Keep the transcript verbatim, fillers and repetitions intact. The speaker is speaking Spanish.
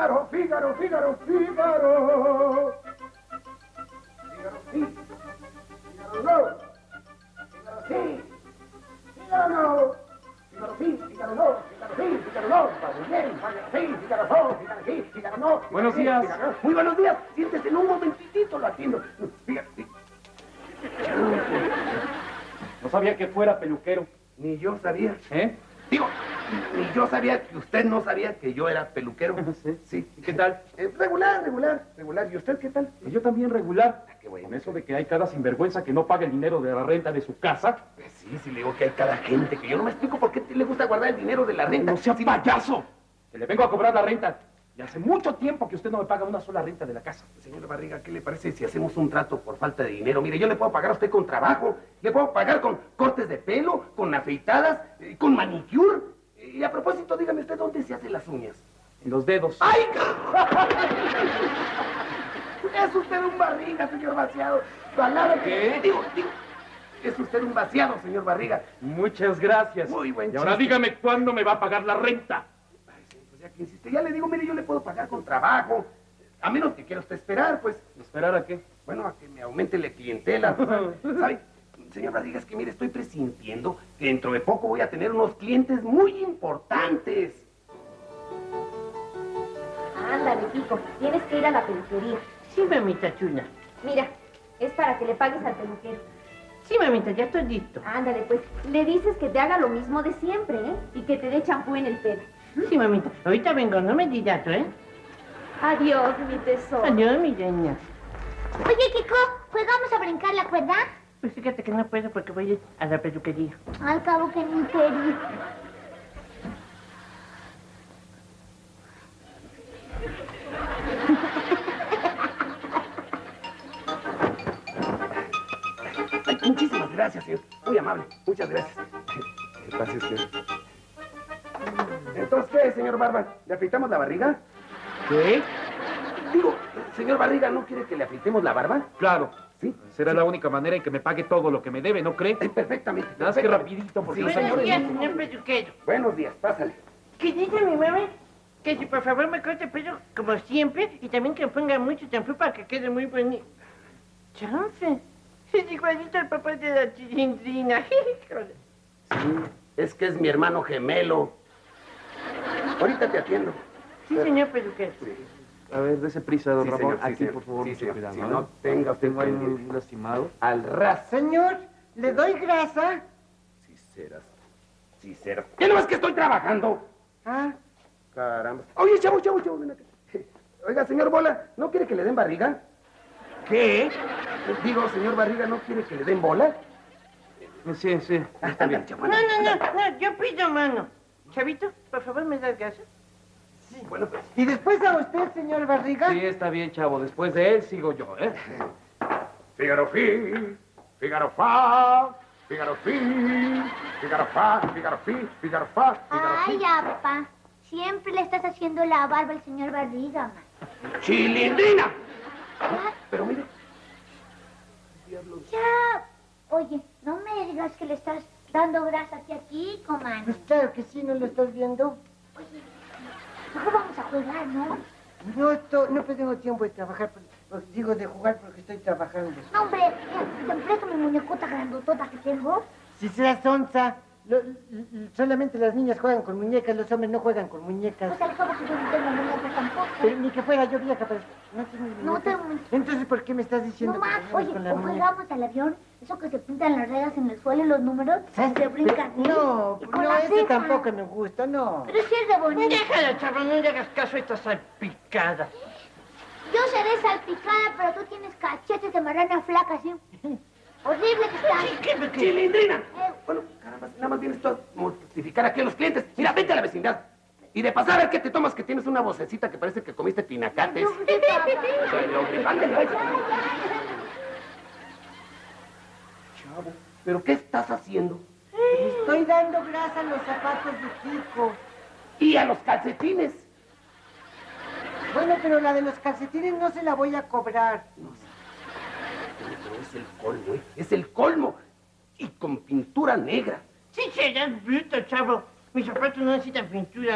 Fígaro, Fígaro, Fígaro, Fígaro. Fígaro, sí. Fígaro, no. Fígaro, sí. Fígaro, no. Fígaro, sí. Fígaro, no. Fígaro, sí. Fígaro, no. Muy bien. Fígaro, sí. Fígaro, no. Fígaro, sí. Fígaro, no. Buenos días. Fígaro, muy buenos días. Siéntese en un momentito, lo atiendo. Fígaro, sí. No sabía que fuera peluquero. Ni yo sabía. ¿Eh? Digo, ni yo sabía que usted no sabía que yo era peluquero. Sí. Sí. ¿Y qué tal? Eh, regular, regular, regular. ¿Y usted qué tal? Pues yo también regular. Ah, qué bueno. Con eso de que hay cada sinvergüenza que no paga el dinero de la renta de su casa. Pues sí, sí le digo que hay cada gente que yo no me explico por qué le gusta guardar el dinero de la renta. ¡No sea Sí, payaso! Que le vengo a cobrar la renta. Y hace mucho tiempo que usted no me paga una sola renta de la casa. Señor Barriga, ¿qué le parece si hacemos un trato por falta de dinero? Mire, yo le puedo pagar a usted con trabajo, le puedo pagar con cortes de pelo, con afeitadas, eh, con manicure. Y a propósito, dígame usted, ¿dónde se hacen las uñas? En los dedos. ¡Ay! Es usted un Barriga, señor Vaciado. Palabra que... ¿Qué? Digo, digo, es usted un vaciado, señor Barriga. Muchas gracias. Muy buen Y ahora chiste. dígame cuándo me va a pagar la renta. Ay, sí, pues ya que insiste, ya le digo, mire, yo le puedo pagar con trabajo. A menos que quiera usted esperar, pues. ¿Esperar a qué? Bueno, a que me aumente la clientela. ¿Sabe? Señor Barriga, es que mire, estoy presintiendo que dentro de poco voy a tener unos clientes muy importantes. Ándale, Kiko, tienes que ir a la peluquería. Sí, mamita chula. Mira, es para que le pagues al peluquero. Sí, mamita, ya estoy listo. Ándale, pues, le dices que te haga lo mismo de siempre, ¿eh? Y que te dé champú en el pelo. Sí, mamita. Ahorita vengo, no me digas, ¿eh? Adiós, mi tesoro. Adiós, mi reina. Oye, Kiko, ¿jugamos a brincar la cuerda? Pues fíjate que no puedo porque voy a la peluquería. Al cabo que ni quería. Ay, muchísimas gracias, señor. Muy amable. Muchas gracias. ¿Qué pasa usted? Entonces, ¿qué, señor Barba? ¿Le afeitamos la barriga? ¿Qué? Digo, señor Barriga, ¿no quiere que le afeitemos la barba? Claro. Sí. Será la única manera en que me pague todo lo que me debe, ¿no cree? Ay, perfectamente. Nada más que perfectamente. rapidito, porque Sí, los señor. Buenos señores... días, señor peluquero. Buenos días, pásale. Que diga mi mamá que si por favor me corte el pelo como siempre y también que me ponga mucho champú para que quede muy bonito. Chance. Es igualito al papá de la Chilindrina. Híjole. Sí, es que es mi hermano gemelo. Ahorita te atiendo. Sí, señor peluquero. A ver, dese prisa, don Sí, Ramón. señor, sí, Aquí, señor. por favor, Sí, mucho señor. cuidado. Sí, ¿eh? no tenga usted Tengo ahí pendiente. un lastimado. Al ras. Señor, ¿le doy grasa? Si serás. Si serás. ¿Qué no es que estoy trabajando? Ah, Caramba. Oye, chavo, chavo, chavo, ven acá. Oiga, señor Bola, ¿no quiere que le den barriga? ¿Qué? Digo, señor Barriga, ¿no quiere que le den bola? Sí, sí. Ah, está bien, chavo. no, no, no, no, yo pido mano. Chavito, por favor, ¿me das grasa? Bueno, pues. ¿Y después a usted, señor Barriga? Sí, está bien, chavo. Después de él sigo yo, ¿eh? Fígaro fi, Fígaro fa, Fígaro fi, Fígaro fa, Fígaro fi, Fígaro fa, Fígaro Ay, fi. apa. Siempre le estás haciendo la barba al señor Barriga, man. ¡Chilindrina! Ya, Pero mire. ya. Oye, no me digas que le estás dando grasa hacia aquí, comadre. Pues claro que sí, ¿no lo estás viendo? Oye, mejor vamos a jugar, ¿no? No, esto, no tengo tiempo de trabajar, pues, digo de jugar porque estoy trabajando. No, hombre, mira, te presto mi muñecota grandotota que tengo. Si seas onza, lo- l- solamente las niñas juegan con muñecas, los hombres no juegan con muñecas. Pues al cabo que yo no tengo muñecas tampoco. Pero ni que fuera yo vieja, pero no tengo No muñecas. tengo muñecas. Entonces, ¿por qué me estás diciendo No que más, jugamos oye, con la o muñeca? jugamos al avión, eso que se pintan las reglas en el suelo y los números, ¿Sabes? se brincan. ¿sí? No, Y con no, la ese ceja. tampoco me gusta, no. Pero sí es de bonito. Déjala, chavo, no le hagas caso a esta salpicada. Yo seré salpicada, pero tú tienes cachetes de marrana flaca, ¿sí? Horrible que estás. ¿Qué, qué, qué? ¡Chilindrina! Eh, Bueno, caramba, nada más vienes tú a mortificar aquí a los clientes. Mira, vete a la vecindad. Y de pasar a ver qué te tomas, que tienes una vocecita que parece que comiste pinacates. No, ¿qué pasa? Pero, hombre, ándale, vaya. Chavo, ¿pero qué estás haciendo? Estoy dando grasa a los zapatos de Kiko. Y a los calcetines. Bueno, pero la de los calcetines no se la voy a cobrar. Pero es el colmo, ¿eh? Es el colmo. Y con pintura negra. Sí, serás bruto, chavo. Mis zapatos no necesitan pintura.